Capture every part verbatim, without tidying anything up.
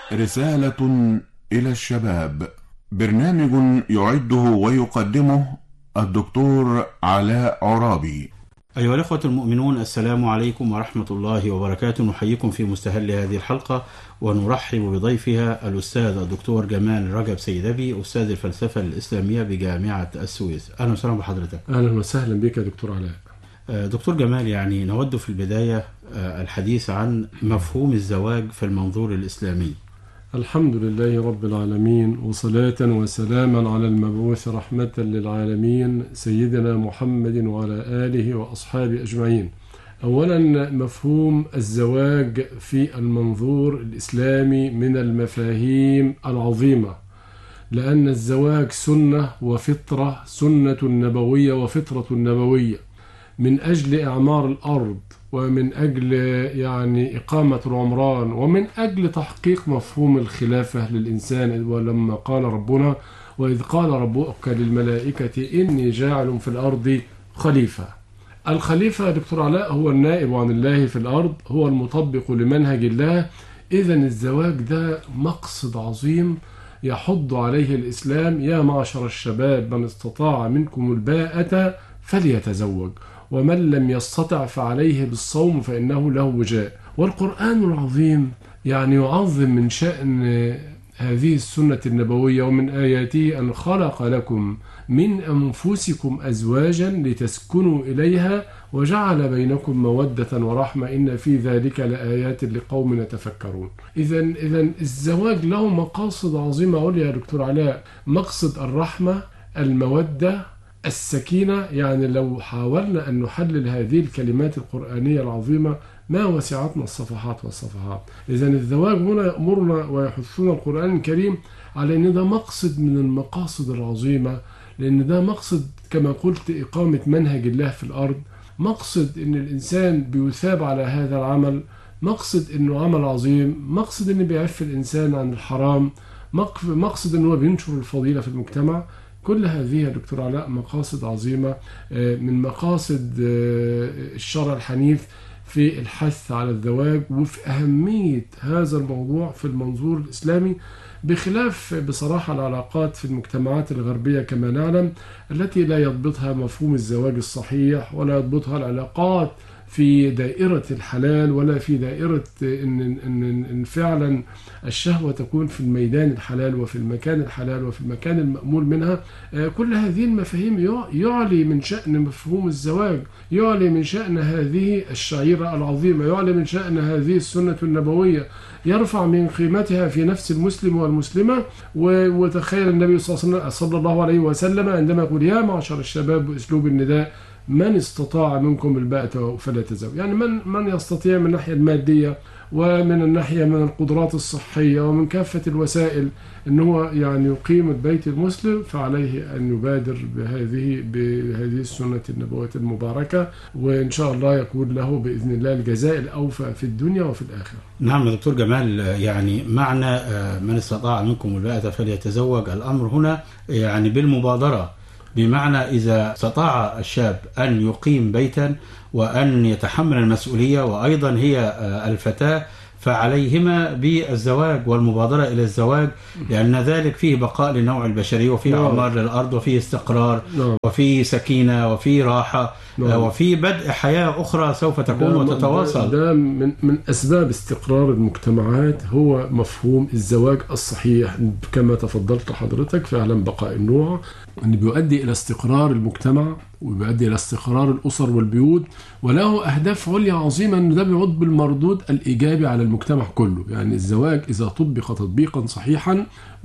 رسالة إلى الشباب، برنامج يعده ويقدمه الدكتور علاء عرابي. أيها الأخوة المؤمنون، السلام عليكم ورحمة الله وبركاته. نحييكم في مستهل هذه الحلقة ونرحب بضيفها الأستاذ الدكتور جمال رجب سيدبي، أستاذ الفلسفة الإسلامية بجامعة السويس. أهلا وسهلا بحضرتك. أهلا وسهلا بك يا دكتور علاء. دكتور جمال، يعني نود في البداية الحديث عن مفهوم الزواج في المنظور الإسلامي. الحمد لله رب العالمين، وصلاة وسلاما على المبعوث رحمة للعالمين سيدنا محمد وعلى آله وأصحابه أجمعين. أولا، مفهوم الزواج في المنظور الإسلامي من المفاهيم العظيمة، لأن الزواج سنة وفطرة، سنة نبوية وفطرة نبوية من أجل إعمار الأرض، ومن أجل يعني إقامة العمران، ومن أجل تحقيق مفهوم الخلافة للإنسان. ولما قال ربنا: وإذ قال ربك للملائكة إني جاعل في الأرض خليفة. الخليفة يا دكتور علاء هو النائب عن الله في الأرض، هو المطبق لمنهج الله. إذن الزواج ده مقصد عظيم يحض عليه الإسلام: يا معشر الشباب من استطاع منكم الباءة فليتزوج، ومن لم يستطع فعليه بالصوم فإنه له وجاء. والقرآن العظيم يعني يعظم من شأن هذه السنة النبوية: ومن آياته أن خلق لكم من أنفسكم أزواجا لتسكنوا إليها وجعل بينكم مودة ورحمة إن في ذلك لآيات لقوم يتفكرون. إذا إذا الزواج له مقاصد عظيمة عليا يا دكتور علاء: مقصد الرحمة، المودة، السكينة. يعني لو حاولنا أن نحلل هذه الكلمات القرآنية العظيمة ما وسعتنا الصفحات والصفحات. إذا الزواج هنا يأمرنا ويحثنا القرآن الكريم على أن ده مقصد من المقاصد العظيمة، لأن ده مقصد كما قلت إقامة منهج الله في الأرض، مقصد أن الإنسان بيثاب على هذا العمل، مقصد أنه عمل عظيم، مقصد أنه بيعف الإنسان عن الحرام، مقصد أنه بينشر الفضيلة في المجتمع. كل هذه يا دكتور علاء مقاصد عظيمة من مقاصد الشرع الحنيف في الحث على الزواج وفي أهمية هذا الموضوع في المنظور الإسلامي، بخلاف بصراحة العلاقات في المجتمعات الغربية كما نعلم، التي لا يضبطها مفهوم الزواج الصحيح، ولا يضبطها العلاقات في دائرة الحلال، ولا في دائرة إن, إن, إن فعلا الشهوة تكون في الميدان الحلال وفي المكان الحلال وفي المكان المأمول منها. كل هذه المفاهيم يعلي من شأن مفهوم الزواج، يعلي من شأن هذه الشعيرة العظيمة، يعلي من شأن هذه السنة النبوية، يرفع من قيمتها في نفس المسلم والمسلمة. وتخيل النبي صلى الله عليه وسلم عندما يقول: يا معشر الشباب، بأسلوب النداء: من استطاع منكم الباءة فليتزوج. يعني من من يستطيع من الناحية المادية، ومن الناحية من القدرات الصحية، ومن كافة الوسائل أن هو يعني يقيم البيت المسلم، فعليه أن يبادر بهذه بهذه السنة النبوية المباركة، وإن شاء الله يكون له بإذن الله الجزاء الأوفى في الدنيا وفي الآخرة. نعم يا دكتور جمال، يعني معنى من استطاع منكم الباءة فليتزوج، الأمر هنا يعني بالمبادرة، بمعنى إذا استطاع الشاب أن يقيم بيتا وأن يتحمل المسؤولية، وأيضا هي الفتاة، فعليهما بالزواج والمبادرة إلى الزواج، لأن ذلك فيه بقاء للنوع البشري، وفيه نعم. عمار للأرض، وفيه استقرار، نعم. وفيه سكينة، وفيه راحة، نعم. وفيه بدء حياة أخرى سوف تكون وتتواصل. ده من, من أسباب استقرار المجتمعات هو مفهوم الزواج الصحيح، كما تفضلت حضرتك، فعلا بقاء النوع أن بيؤدي إلى استقرار المجتمع، وبيؤدي إلى استقرار الأسر والبيوت، وله أهداف عليا عظيمة، أن ده بيعود بالمردود الإيجابي على المجتمع كله. يعني الزواج إذا طبق تطبيقا صحيحا،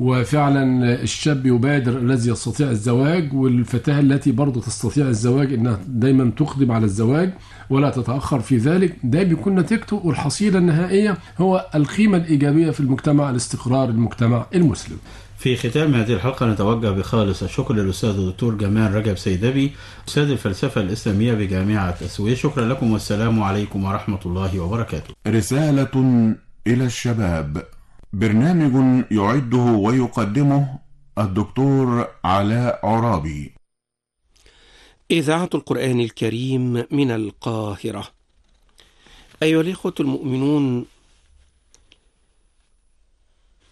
وفعلا الشاب يبادر الذي يستطيع الزواج، والفتاة التي برضو تستطيع الزواج إنها دايما تقدم على الزواج ولا تتأخر في ذلك، ده بيكون نتيجته والحصيلة النهائية هو القيمة الإيجابية في المجتمع، الاستقرار المجتمع المسلم. في ختام هذه الحلقة نتوجه بخالص الشكر للأستاذ الدكتور جمال رجب سيدبي، أستاذ الفلسفة الإسلامية بجامعة السويس. شكرا لكم والسلام عليكم ورحمة الله وبركاته. رسالة إلى الشباب، برنامج يعده ويقدمه الدكتور علاء عرابي. إذاعة القرآن الكريم من القاهرة. أيها الإخوة المؤمنون،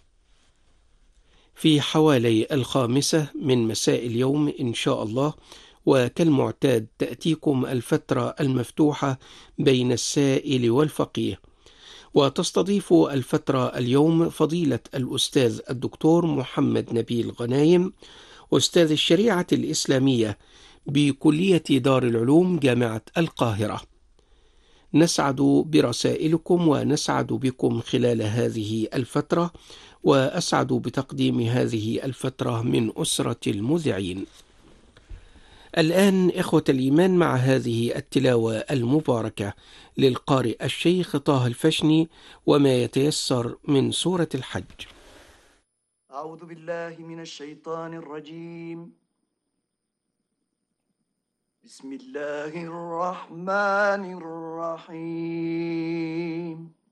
في حوالي الخامسة من مساء اليوم إن شاء الله. وكالمعتاد تأتيكم الفترة المفتوحة بين السائل والفقيه، وتستضيف الفترة اليوم فضيلة الأستاذ الدكتور محمد نبيل غنايم، أستاذ الشريعة الإسلامية بكلية دار العلوم جامعة القاهرة. نسعد برسائلكم ونسعد بكم خلال هذه الفترة، وأسعد بتقديم هذه الفترة من أسرة المذيعين. الآن إخوة الإيمان مع هذه التلاوة المباركة للقارئ الشيخ طه الفشني وما يتيسر من سورة الحج. أعوذ بالله من الشيطان الرجيم. بسم الله الرحمن الرحيم.